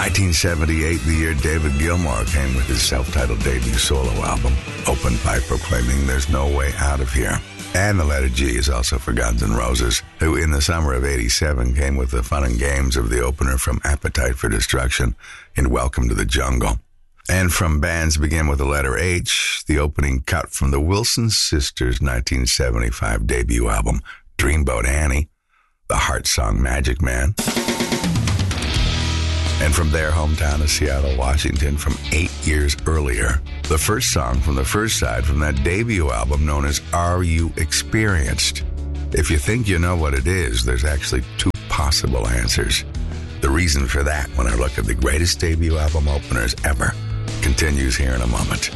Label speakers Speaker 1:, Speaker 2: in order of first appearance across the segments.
Speaker 1: 1978, the year David Gilmour came with his self-titled debut solo album, opened by proclaiming "There's no way out of here." And the letter G is also for Guns N' Roses, who in the summer of '87 came with the fun and games of the opener from Appetite for Destruction in Welcome to the Jungle. And from bands begin with the letter H, the opening cut from the Wilson Sisters' 1975 debut album, Dreamboat Annie, the Heart song Magic Man. And from their hometown of Seattle, Washington, from 8 years earlier, the first song from the first side from that debut album known as Are You Experienced? If you think you know what it is, there's actually two possible answers. The reason for that, when I look at the greatest debut album openers ever, continues here in a moment.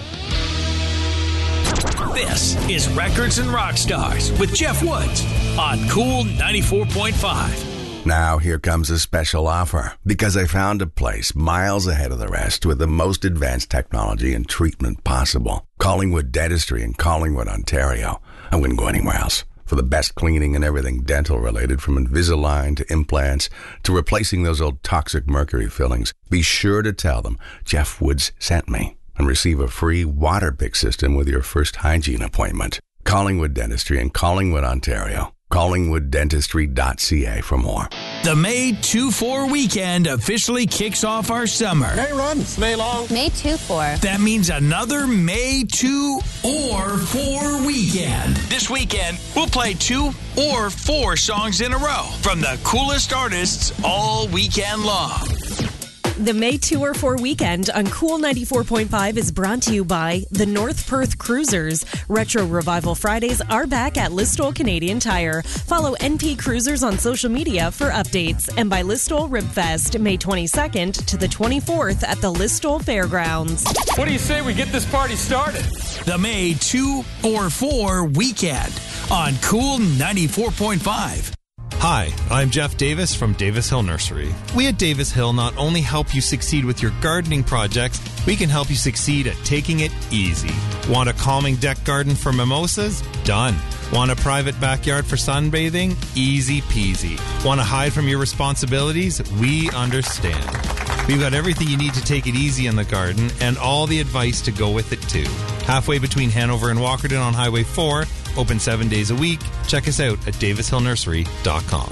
Speaker 2: This is Records and Rockstars with Jeff Woods on Cool 94.5.
Speaker 1: Now here comes a special offer, because I found a place miles ahead of the rest with the most advanced technology and treatment possible. Collingwood Dentistry in Collingwood, Ontario. I wouldn't go anywhere else. For the best cleaning and everything dental related, from Invisalign to implants to replacing those old toxic mercury fillings, be sure to tell them Jeff Woods sent me and receive a free water pick system with your first hygiene appointment. Collingwood Dentistry in Collingwood, Ontario. CollingwoodDentistry.ca for more.
Speaker 2: The May 2-4 weekend officially kicks off our summer.
Speaker 3: May runs, May long.
Speaker 4: May 2-4.
Speaker 2: That means another May 2 or 4 weekend. This weekend, we'll play 2 or 4 songs in a row from the coolest artists all weekend long.
Speaker 5: The May 2 or 4 weekend on Cool 94.5 is brought to you by the North Perth Cruisers. Retro Revival Fridays are back at Listowel Canadian Tire. Follow NP Cruisers on social media for updates. And by Listowel Ribfest, May 22nd to the 24th at the Listowel Fairgrounds.
Speaker 3: What do you say we get this party started?
Speaker 2: The May 2 or 4 weekend on Cool 94.5.
Speaker 6: Hi, I'm Jeff Davis from Davis Hill Nursery. We at Davis Hill not only help you succeed with your gardening projects, we can help you succeed at taking it easy. Want a calming deck garden for mimosas? Done. Want a private backyard for sunbathing? Easy peasy. Want to hide from your responsibilities? We understand. We've got everything you need to take it easy in the garden and all the advice to go with it too. Halfway between Hanover and Walkerton on Highway 4, open 7 days a week. Check us out at davishillnursery.com.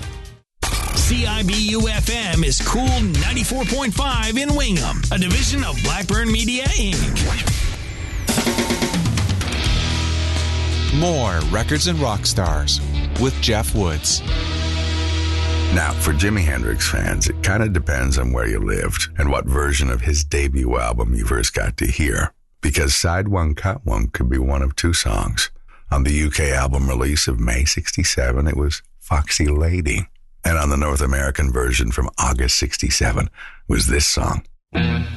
Speaker 2: CIBU-FM is Cool 94.5 in Wingham, a division of Blackburn Media, Inc.
Speaker 7: More Records and Rockstars with Jeff Woods.
Speaker 1: Now, for Jimi Hendrix fans, it kind of depends on where you lived and what version of his debut album you first got to hear. Because Side 1, Cut 1 could be one of 2 songs. On the UK album release of May 67, it was Foxy Lady. And on the North American version from August 67 was this song.